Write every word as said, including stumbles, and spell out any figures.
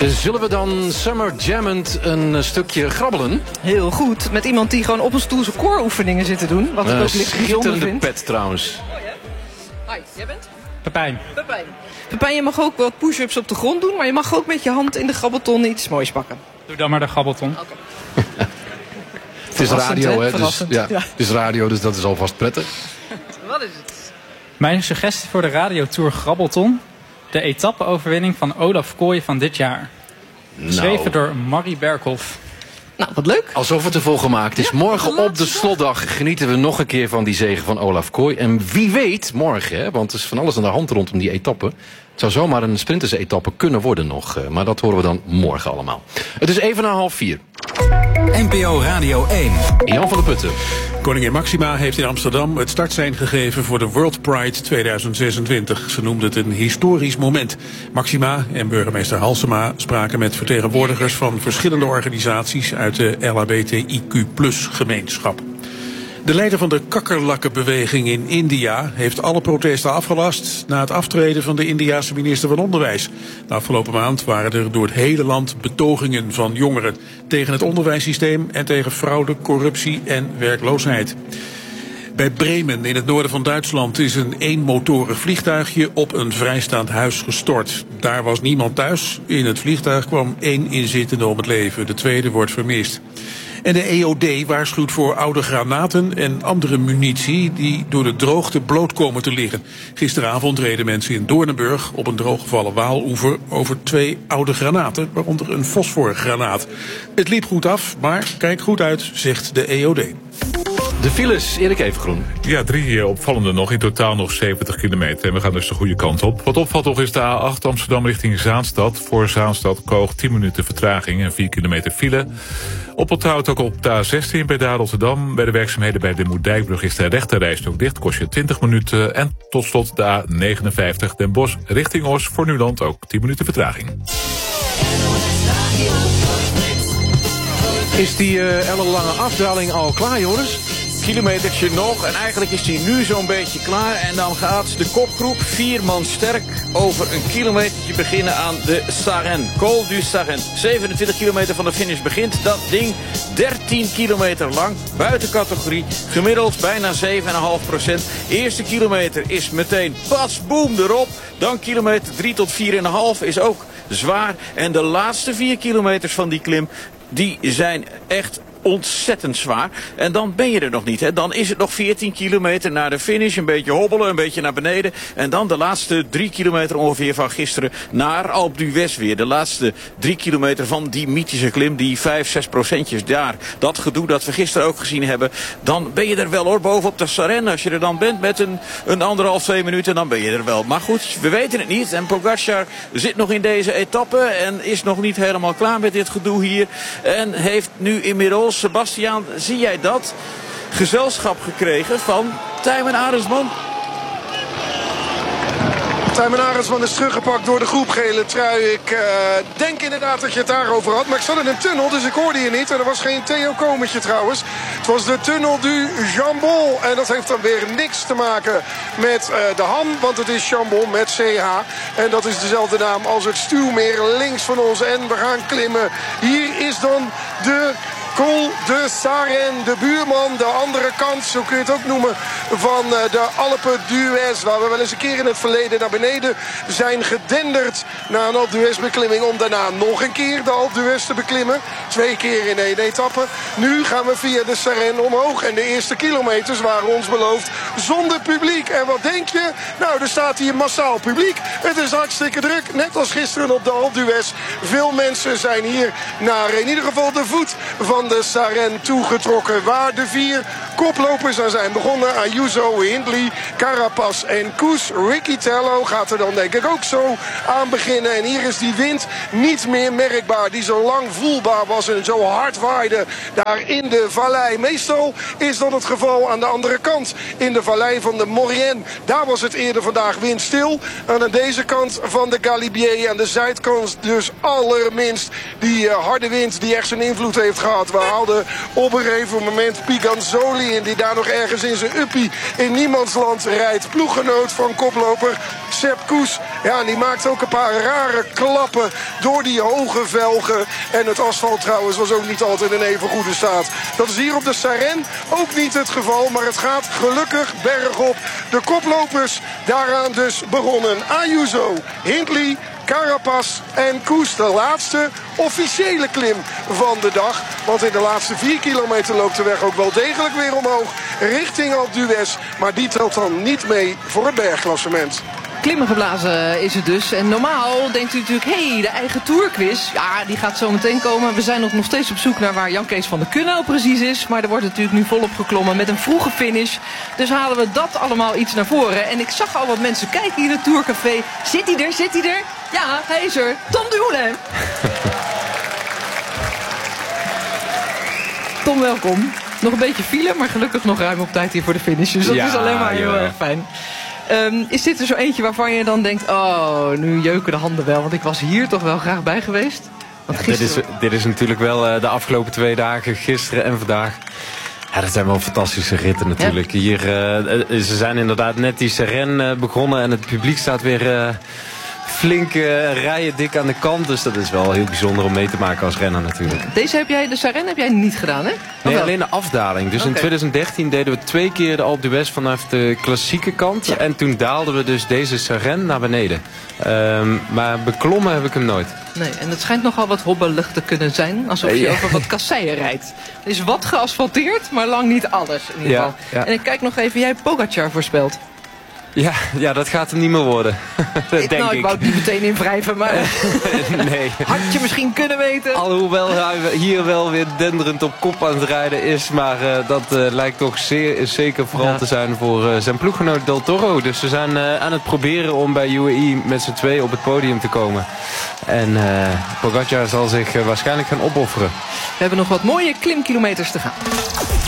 Zullen we dan Summer Jammend een stukje grabbelen? Heel goed. Met iemand die gewoon op een stoel zijn kooroefeningen zit te doen. Wat ik uh, ook licht bijzonder vind. Schitterende pet trouwens. Oh ja. Hi, jij bent? Pepijn. Pepijn. Pepijn, je mag ook wat push-ups op de grond doen, maar je mag ook met je hand in de grabbelton iets moois pakken. Doe dan maar de grabbelton. Oké. Okay. Het is radio, hè? Dus, ja, ja. Het is radio, dus dat is alvast prettig. Wat is het? Mijn suggestie voor de radiotour Grabbelton. De etappe-overwinning van Olaf Kooi van dit jaar. Geschreven nou. door Marie Berkhoff. Nou, wat leuk. Alsof het ervoor gemaakt is. Ja, morgen op de slotdag genieten we nog een keer van die zege van Olaf Kooi. En wie weet, morgen, hè, want er is van alles aan de hand rondom die etappe. Het zou zomaar een sprinters-etappe kunnen worden nog. Maar dat horen we dan morgen allemaal. Het is even na half vier. N P O Radio één. Jan van der Putten. Koningin Máxima heeft in Amsterdam het startsein gegeven voor de World Pride tweeduizend zesentwintig. Ze noemde het een historisch moment. Máxima en burgemeester Halsema spraken met vertegenwoordigers van verschillende organisaties uit de L H B T I Q plus gemeenschap. De leider van de kakkerlakkenbeweging in India heeft alle protesten afgelast na het aftreden van de Indiase minister van Onderwijs. De afgelopen maand waren er door het hele land betogingen van jongeren tegen het onderwijssysteem en tegen fraude, corruptie en werkloosheid. Bij Bremen in het noorden van Duitsland is een eenmotorig vliegtuigje op een vrijstaand huis gestort. Daar was niemand thuis. In het vliegtuig kwam één inzittende om het leven. De tweede wordt vermist. En de E O D waarschuwt voor oude granaten en andere munitie die door de droogte bloot komen te liggen. Gisteravond reden mensen in Doornenburg op een drooggevallen Waaloever over twee oude granaten, waaronder een fosforgranaat. Het liep goed af, maar kijk goed uit, zegt de E O D. De files, Erik Evengroen. Ja, drie opvallende nog. In totaal nog zeventig kilometer. En we gaan dus de goede kant op. Wat opvalt nog is de A acht Amsterdam richting Zaanstad. Voor Zaanstad-Koog tien minuten vertraging en vier kilometer file. Oponthoud ook op de A zestien bij Daar Rotterdam. Bij de werkzaamheden bij de Moerdijkbrug is de rechterrijstrook dicht. Kost je twintig minuten. En tot slot de A negenenvijftig Den Bosch richting Os. Voor Nuland ook tien minuten vertraging. Is die uh, ellenlange afdaling al klaar, Joris? Kilometertje nog en eigenlijk is hij nu zo'n beetje klaar. En dan gaat de kopgroep, vier man sterk, over een kilometertje beginnen aan de Sarenne. Col du Sarenne. zevenentwintig kilometer van de finish begint dat ding. dertien kilometer lang, buiten categorie. Gemiddeld bijna zeven komma vijf procent. Eerste kilometer is meteen pas, boem erop. Dan kilometer drie tot vier komma vijf is ook zwaar. En de laatste vier kilometers van die klim, die zijn echt ontzettend zwaar. En dan ben je er nog niet. Hè. Dan is het nog veertien kilometer naar de finish. Een beetje hobbelen, een beetje naar beneden. En dan de laatste drie kilometer ongeveer van gisteren naar Alpe d'Huez weer. De laatste drie kilometer van die mythische klim. Die vijf, zes procentjes daar. Dat gedoe dat we gisteren ook gezien hebben. Dan ben je er wel hoor, bovenop de Sarenne. Als je er dan bent met een, een anderhalf, twee minuten, dan ben je er wel. Maar goed, we weten het niet. En Pogacar zit nog in deze etappe. En is nog niet helemaal klaar met dit gedoe hier. En heeft nu inmiddels, Sebastiaan, zie jij dat? Gezelschap gekregen van Tijmen Arendsman. Tijmen Arendsman is teruggepakt door de groep gele trui. Ik uh, denk inderdaad dat je het daarover had. Maar ik zat in een tunnel, dus ik hoorde je niet. En er was geen Theo Kometje trouwens. Het was de Tunnel du Chambon. En dat heeft dan weer niks te maken met uh, de ham. Want het is Chambon met C H. En dat is dezelfde naam als het Stuwmeer links van ons. En we gaan klimmen. Hier is dan de Col de Sarenne, de buurman, de andere kant, zo kun je het ook noemen, van de Alpe d'Huez. Waar we wel eens een keer in het verleden naar beneden zijn gedenderd na een Alpe d'Huez beklimming. Om daarna nog een keer de Alpe d'Huez te beklimmen. Twee keer in één etappe. Nu gaan we via de Sarenne omhoog. En de eerste kilometers waren ons beloofd zonder publiek. En wat denk je? Nou, er staat hier massaal publiek. Het is hartstikke druk, net als gisteren op de Alpe d'Huez. Veel mensen zijn hier naar in ieder geval de voet van de Sarenne toegetrokken, waar de vier koplopers aan zijn begonnen. Ayuso, Hindley, Carapaz en Koes. Ricky Tello gaat er dan denk ik ook zo aan beginnen. En hier is die wind niet meer merkbaar, die zo lang voelbaar was was en zo hard waaide daar in de vallei. Meestal is dat het geval aan de andere kant. In de vallei van de Maurienne. Daar was het eerder vandaag windstil. En aan deze kant van de Galibier. Aan de zuidkant dus allerminst die uh, harde wind die echt zijn invloed heeft gehad. We haalden op een gegeven moment Piganzoli in. Die daar nog ergens in zijn uppie in niemandsland rijdt. Ploeggenoot van koploper Sepp Kuss. Ja, en die maakt ook een paar rare klappen door die hoge velgen. En het asfalt trouwens was ook niet altijd in even goede staat. Dat is hier op de Sarenne ook niet het geval. Maar het gaat gelukkig bergop. De koplopers daaraan dus begonnen. Ayuso, Hindley, Carapaz en Kuss. De laatste officiële klim van de dag. Want in de laatste vier kilometer loopt de weg ook wel degelijk weer omhoog. Richting Alpe d'Huez. Maar die telt dan niet mee voor het bergklassement. Klimmen geblazen is het dus. En normaal denkt u natuurlijk, hé, hey, de eigen tourquiz. Ja, die gaat zo meteen komen. We zijn ook nog steeds op zoek naar waar Jan Kees van der Kunnen nou precies is. Maar er wordt natuurlijk nu volop geklommen met een vroege finish. Dus halen we dat allemaal iets naar voren. En ik zag al wat mensen kijken in het Tourcafé. Zit hij er? Zit hij er? Ja, hij is er. Tom Dumoulin. Tom, welkom. Nog een beetje file, maar gelukkig nog ruim op tijd hier voor de finish. Dus dat ja, is alleen maar heel ja. erg fijn. Um, is dit er zo eentje waarvan je dan denkt, oh, nu jeuken de handen wel, want ik was hier toch wel graag bij geweest? Want ja, dit, is, dit is natuurlijk wel uh, de afgelopen twee dagen, gisteren en vandaag. Ja, dat zijn wel fantastische ritten natuurlijk. Ja. Hier, uh, ze zijn inderdaad net die Sarenne uh, begonnen en het publiek staat weer uh, flink uh, rijen dik aan de kant. Dus dat is wel heel bijzonder om mee te maken als renner natuurlijk. Deze heb jij, de Sarenne heb jij niet gedaan, hè? Nee, alleen de afdaling. Dus okay. In twintig dertien deden we twee keer de Alpe d'Huez vanaf de klassieke kant. Ja. En toen daalden we dus deze Sarenne naar beneden. Um, maar beklommen heb ik hem nooit. Nee, en het schijnt nogal wat hobbelig te kunnen zijn. Alsof je ja. over wat kasseien rijdt. Er is wat geasfalteerd, maar lang niet alles in ieder geval. Ja, ja. En ik kijk nog even, jij hebt Pogacar voorspeld. Ja, ja, dat gaat hem niet meer worden. dat ik, denk nou, ik. ik wou het niet meteen invrijven, maar nee. Had je misschien kunnen weten. Alhoewel hij hier wel weer denderend op kop aan het rijden is. Maar uh, dat uh, lijkt toch zeer zeker vooral ja. te zijn voor uh, zijn ploeggenoot Del Toro. Dus ze zijn uh, aan het proberen om bij U A E met z'n twee op het podium te komen. En uh, Pogacar zal zich uh, waarschijnlijk gaan opofferen. We hebben nog wat mooie klimkilometers te gaan.